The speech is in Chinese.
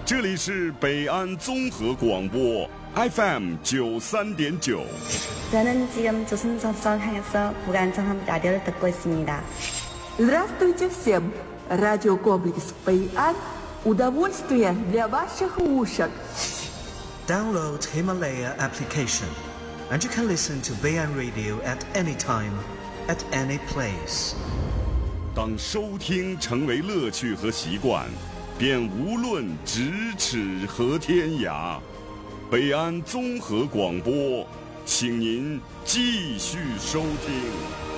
这里是北安综合广播 FM 93.9。 저는 지금 조선소설 향해서 무관정한 라디오를 듣고 있습니다. Здравствуйте всем! Радиокомплекс «Бэйан» – удовольствие для ваших ушек. Download Himalaya application, and you can listen to Bayan Radio at any time, at any place. 当收听成为乐趣和习惯，便无论咫尺和天涯。北安综合广播，请您继续收听。